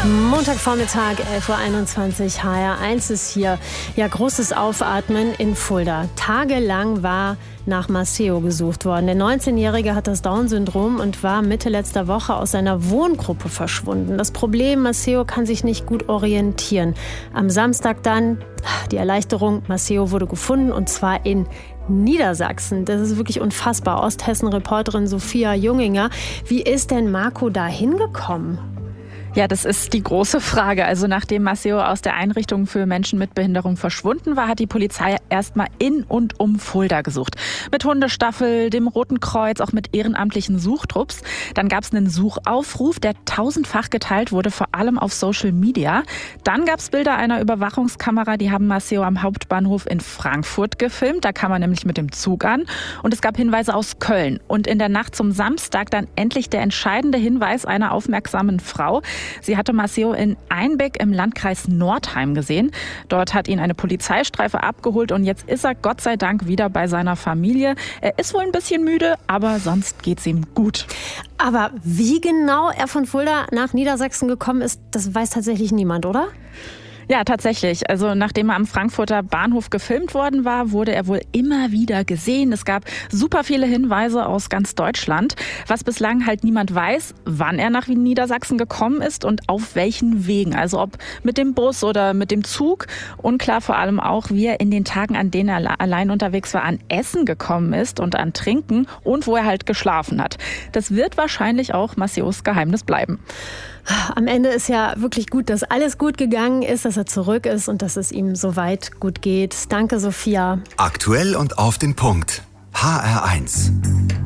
Montagvormittag, 11.21 Uhr, HR1 ist hier. Ja, großes Aufatmen in Fulda. Tagelang war nach Maceo gesucht worden. Der 19-Jährige hat das Down-Syndrom und war Mitte letzter Woche aus seiner Wohngruppe verschwunden. Das Problem, Maceo kann sich nicht gut orientieren. Am Samstag dann die Erleichterung, Maceo wurde gefunden und zwar in Niedersachsen. Das ist wirklich unfassbar. Osthessen-Reporterin Sophia Junginger. Wie ist denn Marco da hingekommen? Ja, das ist die große Frage. Also nachdem Maceo aus der Einrichtung für Menschen mit Behinderung verschwunden war, hat die Polizei erstmal in und um Fulda gesucht. Mit Hundestaffel, dem Roten Kreuz, auch mit ehrenamtlichen Suchtrupps. Dann gab es einen Suchaufruf, der tausendfach geteilt wurde, vor allem auf Social Media. Dann gab es Bilder einer Überwachungskamera, die haben Maceo am Hauptbahnhof in Frankfurt gefilmt. Da kam er nämlich mit dem Zug an. Und es gab Hinweise aus Köln. Und in der Nacht zum Samstag dann endlich der entscheidende Hinweis einer aufmerksamen Frau. Sie hatte Maceo in Einbeck im Landkreis Nordheim gesehen. Dort hat ihn eine Polizeistreife abgeholt und jetzt ist er Gott sei Dank wieder bei seiner Familie. Er ist wohl ein bisschen müde, aber sonst geht's ihm gut. Aber wie genau er von Fulda nach Niedersachsen gekommen ist, das weiß tatsächlich niemand, oder? Ja, tatsächlich. Also nachdem er am Frankfurter Bahnhof gefilmt worden war, wurde er wohl immer wieder gesehen. Es gab super viele Hinweise aus ganz Deutschland. Was bislang halt niemand weiß, wann er nach Niedersachsen gekommen ist und auf welchen Wegen. Also ob mit dem Bus oder mit dem Zug. Unklar vor allem auch, wie er in den Tagen, an denen er allein unterwegs war, an Essen gekommen ist und an Trinken und wo er halt geschlafen hat. Das wird wahrscheinlich auch Maceos Geheimnis bleiben. Am Ende ist ja wirklich gut, dass alles gut gegangen ist, dass er zurück ist und dass es ihm soweit gut geht. Danke, Sophia. Aktuell und auf den Punkt. HR1.